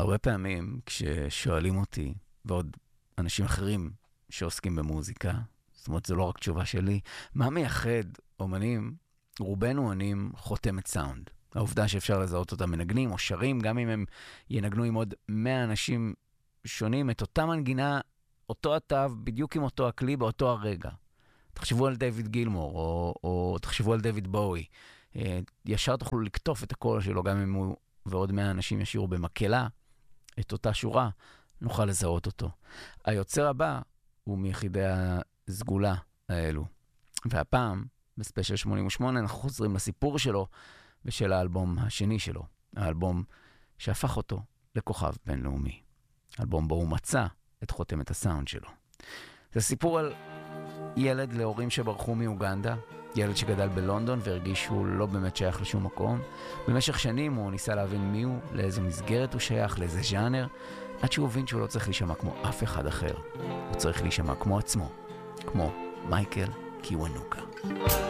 הרבה פעמים כששואלים אותי, ועוד אנשים אחרים שעוסקים במוזיקה, זאת אומרת, זו לא רק תשובה שלי, מה מייחד אומנים, רובנו עונים חותמת סאונד. העובדה שאפשר לזהות אותם מנגנים או שרים, גם אם הם ינגנו עם עוד 100 אנשים שונים, את אותה מנגינה, אותו התו, בדיוק עם אותו הכלי, באותו הרגע. תחשבו על דיוויד גילמור, או תחשבו על דיוויד בואי. ישר תוכלו לקטוף את הקול שלו, גם אם הוא ועוד 100 אנשים ישירו במקהלה, את אותה שורה, נוכל לזהות אותו. היוצר הבא הוא מיחידי הסגולה האלו. והפעם, בספיישל 88, אנחנו חוזרים לסיפור שלו ושל האלבום השני שלו. האלבום שהפך אותו לכוכב בינלאומי. האלבום בו הוא מצא את חותמת הסאונד שלו. זה סיפור על ילד להורים שברחו מאוגנדה, ילד שגדל בלונדון והרגיש שהוא לא באמת שייך לשום מקום. במשך שנים הוא ניסה להבין מי הוא, לאיזו מסגרת הוא שייך, לאיזה ז'אנר, עד שהוא הבין שהוא לא צריך להישמע כמו אף אחד אחר. הוא צריך להישמע כמו עצמו, כמו מייקל קיוונוקה.